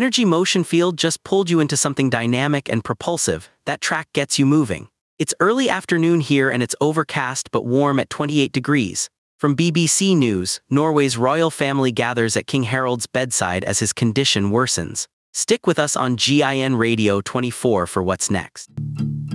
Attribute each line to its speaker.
Speaker 1: Energy motion field just pulled you into something dynamic and propulsive. That track gets you moving. It's early afternoon here and it's overcast but warm at 28 degrees. From BBC News, Norway's royal family gathers at King Harald's bedside as his condition worsens. Stick with us on GIN Radio 24 for what's next.